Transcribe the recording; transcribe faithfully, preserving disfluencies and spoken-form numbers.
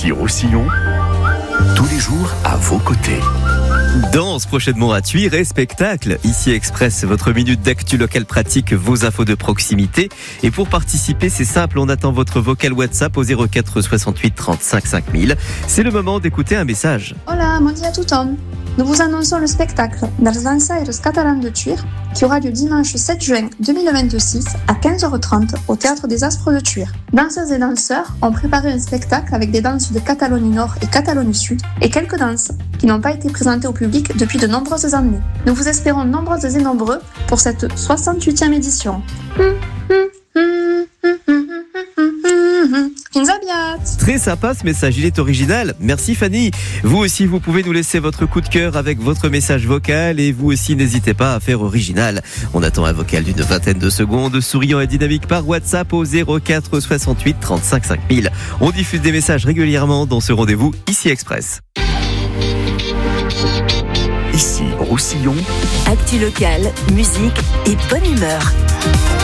Ici Roussillon, tous les jours à vos côtés. Danse prochainement à Thuir et spectacle. Ici Express, votre minute d'actu locale pratique, vos infos de proximité. Et pour participer, c'est simple, on attend votre vocal WhatsApp au zéro quatre soixante-huit trente-cinq cinq mille. C'est le moment d'écouter un message. Hola, bon dia a tothom. Nous vous annonçons le spectacle dels dansaires catalans de Thuir qui aura lieu dimanche sept juin deux mille vingt-six à quinze heures trente au Théâtre des Aspres de Thuir. Danseuses et danseurs ont préparé un spectacle avec des danses de Catalogne Nord et Catalogne Sud et quelques danses qui n'ont pas été présentées au public depuis de nombreuses années. Nous vous espérons nombreuses et nombreux pour cette soixante-huitième édition. Très sympa ce message, il est original. Merci Fanny. Vous aussi, vous pouvez nous laisser votre coup de cœur avec votre message vocal et vous aussi, n'hésitez pas à faire original. On attend un vocal d'une vingtaine de secondes, souriant et dynamique par WhatsApp au zéro quatre soixante-huit trente-cinq cinq mille. On diffuse des messages régulièrement dans ce rendez-vous Ici Express. Ici Roussillon, actu locale, musique et bonne humeur.